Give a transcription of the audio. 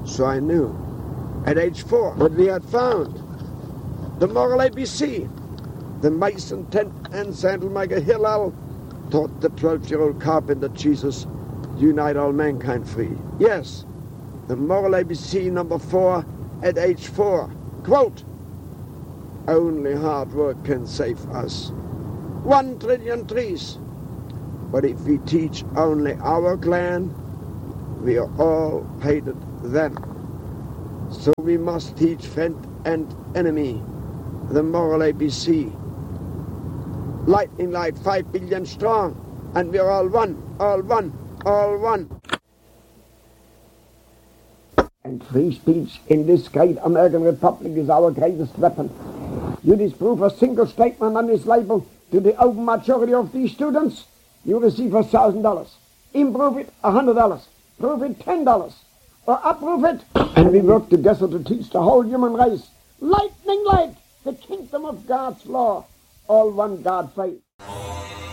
So I knew at age 4 that we had found the moral ABC. The mason, tent, and sandal maker Hillel taught the 12-year-old carpenter Jesus, unite all mankind free. Yes, the moral ABC number 4 at age 4. Quote, only hard work can save us. 1 trillion trees. But if we teach only our clan, we are all hated then. So we must teach friend and enemy the moral ABC. Lightning light 5 billion strong, and we are all one, all one, all one. And free speech in this great American Republic is our greatest weapon. You disprove a single statement on this label to the open majority of these students, you receive $1,000. Improve it, $100. Prove it, $10. Or approve it. And we work together to teach the whole human race. Lightning light, the kingdom of God's law. All one God faith.